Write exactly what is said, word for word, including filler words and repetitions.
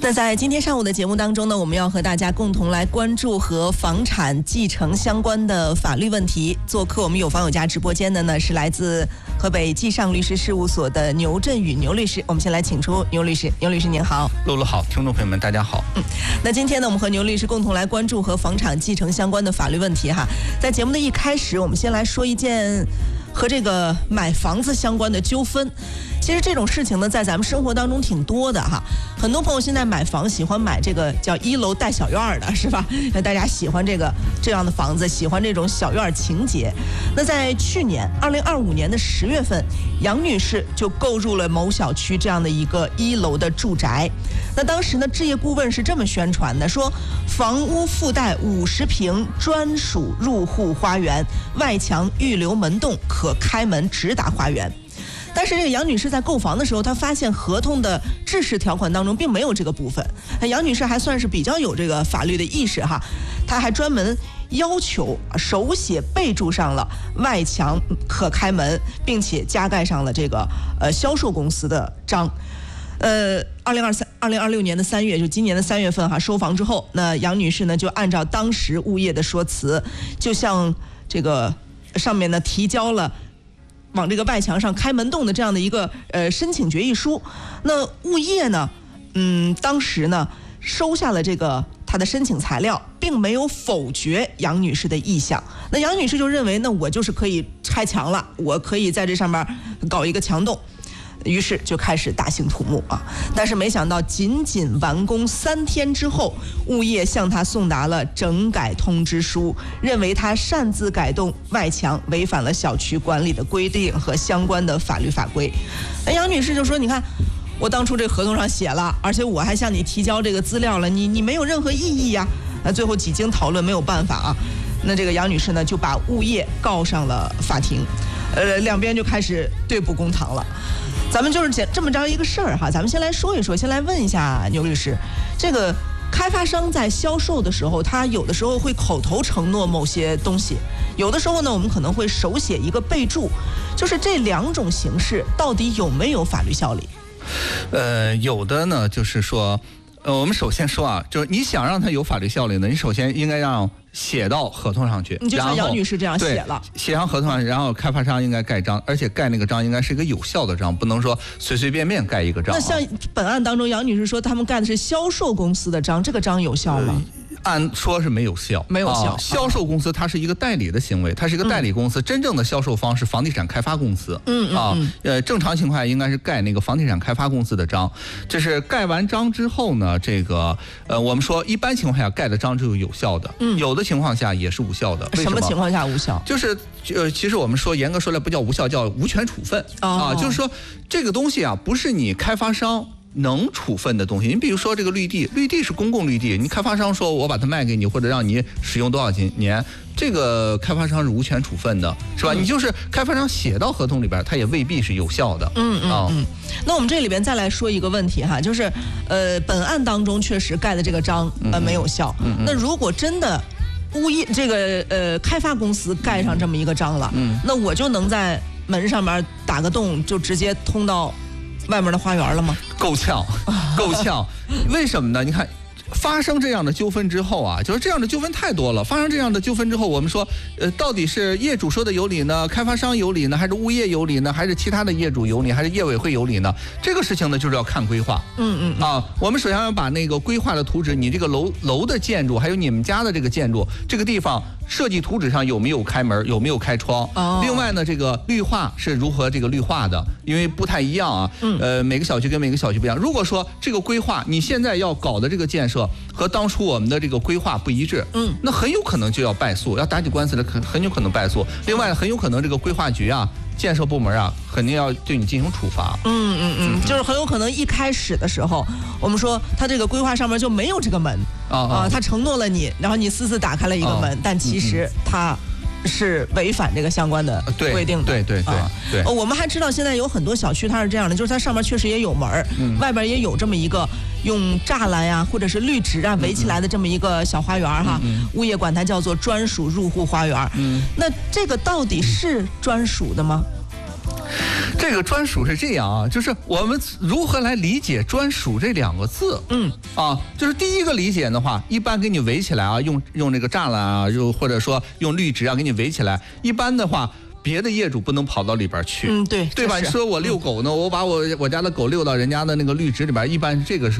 那在今天上午的节目当中呢，我们要和大家共同来关注和房产继承相关的法律问题。做客我们有房有家直播间的呢，是来自河北继上律师事务所的牛振宇牛律师。我们先来请出牛律师。牛律师您好。 露露好，听众朋友们大家好。 嗯，那今天呢，我们和牛律师共同来关注和房产继承相关的法律问题哈。在节目的一开始，我们先来说一件和这个买房子相关的纠纷。其实这种事情呢，在咱们生活当中挺多的哈。很多朋友现在买房喜欢买这个叫一楼带小院的，是吧？大家喜欢这个这样的房子，喜欢这种小院情节。那在去年二零二五年的十月份，杨女士就购入了某小区这样的一个一楼的住宅。那当时呢，置业顾问是这么宣传的，说房屋附带五十平专属入户花园，外墙预留门洞，可开门直达花园。但是这个杨女士在购房的时候，她发现合同的制式条款当中并没有这个部分。杨女士还算是比较有这个法律的意识哈，她还专门要求手写备注上了外墙可开门，并且加盖上了这个呃销售公司的章。呃，二零二三、二零二六年的三月，就今年的三月份哈，收房之后，那杨女士呢就按照当时物业的说辞，就向这个上面呢提交了往这个外墙上开门洞的这样的一个呃申请决议书。那物业呢，嗯，当时呢收下了这个他的申请材料，并没有否决杨女士的意向。那杨女士就认为，那我就是可以拆墙了，我可以在这上面搞一个墙洞。于是就开始大兴土木啊！但是没想到，仅仅完工三天之后，物业向他送达了整改通知书，认为他擅自改动外墙，违反了小区管理的规定和相关的法律法规。那杨女士就说：“你看，我当初这合同上写了，而且我还向你提交这个资料了，你你没有任何异议呀。”那最后几经讨论，没有办法啊。那这个杨女士呢，就把物业告上了法庭，呃，两边就开始对簿公堂了。咱们就是这么着一个事儿哈，咱们先来说一说，先来问一下牛律师，这个开发商在销售的时候，他有的时候会口头承诺某些东西，有的时候呢，我们可能会手写一个备注，就是这两种形式到底有没有法律效力？ 呃，有的呢，就是说，呃，我们首先说啊，就是你想让它有法律效力呢，你首先应该让写到合同上去， 你就像杨女士这样写了， 写上合同上，然后开发商应该盖章，而且盖那个章应该是一个有效的章，不能说随随便便盖一个章、啊。 那像本案当中，杨女士说他们盖的是销售公司的章，这个章有效吗？呃按说是没有效， 没有效。 啊、销售公司它是一个代理的行为，它是一个代理公司，嗯、真正的销售方是房地产开发公司。 嗯嗯啊，呃，正常情况下应该是盖那个房地产开发公司的章。这是盖完章之后呢，这个呃，我们说一般情况下盖的章就是有效的，嗯，有的情况下也是无效的。为什么？ 什么情况下无效？ 就是呃，其实我们说严格说来不叫无效，叫无权处分、哦、啊，就是说这个东西啊，不是你开发商能处分的东西。你比如说这个绿地，绿地是公共绿地，你开发商说我把它卖给你，或者让你使用多少年，这个开发商是无权处分的，是吧？嗯、你就是开发商写到合同里边，它也未必是有效的。 嗯嗯嗯、啊。那我们这里边再来说一个问题哈，就是呃，本案当中确实盖的这个章呃没有效。嗯嗯、那如果真的物业这个呃开发公司盖上这么一个章了，嗯，那我就能在门上面打个洞，就直接通到外面的花园了吗？ 够呛，够呛。为什么呢？你看，发生这样的纠纷之后啊，就是这样的纠纷太多了。发生这样的纠纷之后，我们说，呃，到底是业主说的有理呢，开发商有理呢，还是物业有理呢，还是其他的业主有理，还是业委会有理呢？这个事情呢，就是要看规划。嗯嗯啊，我们首先要把那个规划的图纸，你这个楼楼的建筑，还有你们家的这个建筑，这个地方设计图纸上有没有开门，有没有开窗？哦。另外呢，这个绿化是如何这个绿化的？因为不太一样啊。嗯。呃，每个小区跟每个小区不一样。如果说这个规划你现在要搞的这个建设和当初我们的这个规划不一致，嗯，那很有可能就要败诉，要打起官司的，很很有可能败诉。另外，很有可能这个规划局啊、建设部门啊，肯定要对你进行处罚。嗯嗯嗯，就是很有可能一开始的时候，我们说他这个规划上面就没有这个门啊啊，他承诺了你，然后你私自打开了一个门，啊、但其实他是违反这个相关的规定的。 对对对对、啊、对、 呃。我们还知道现在有很多小区它是这样的，就是它上面确实也有门，嗯、外边也有这么一个用栅栏呀、啊、或者是绿植啊围起来的这么一个小花园哈，嗯嗯、物业管它叫做专属入户花园。嗯，那这个到底是专属的吗？ 这个专属是这样啊，就是我们如何来理解专属这两个字？ 嗯啊，就是第一个理解的话，一般给你围起来啊，用用那个栅栏啊，又或者说用绿植啊给你围起来。一般的话，别的业主不能跑到里边去。 嗯，对， 对吧？你说我遛狗呢，我把我我家的狗遛到人家的那个绿植里边，一般这个是